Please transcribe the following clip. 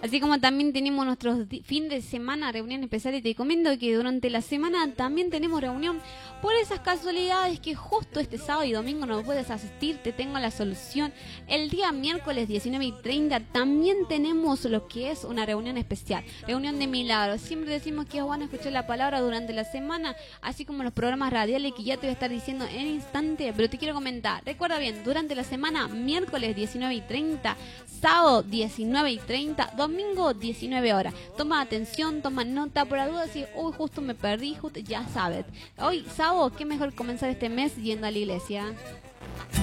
Así como también tenemos nuestros fin de semana, reunión especial, y te comento que durante la semana también tenemos reunión. Por esas casualidades que justo este sábado y domingo no puedes asistir, te tengo la solución. El día miércoles 19:30 también tenemos lo que es una reunión especial, reunión de milagros. Siempre decimos que van a escuchar la palabra durante la semana, así como los programas radiales que ya te voy a estar diciendo en instante, pero te quiero comentar. Recuerda bien, durante la semana, miércoles 19:30, sábado 19:30, domingo 19 horas. Toma atención, toma nota, por la duda si hoy justo me perdí, justo, ya sabes. Hoy sábado, qué mejor comenzar este mes yendo a la iglesia.